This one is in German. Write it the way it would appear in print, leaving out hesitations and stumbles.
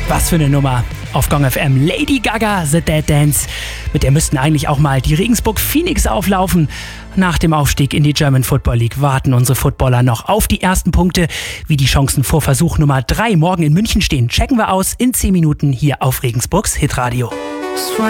Was für eine Nummer. Auf Gong FM Lady Gaga, The Dead Dance. Mit der müssten eigentlich auch mal die Regensburg Phoenix auflaufen. Nach dem Aufstieg in die German Football League warten unsere Footballer noch auf die ersten Punkte. Wie die Chancen vor Versuch Nummer 3 morgen in München stehen, checken wir aus in 10 Minuten hier auf Regensburgs Hitradio.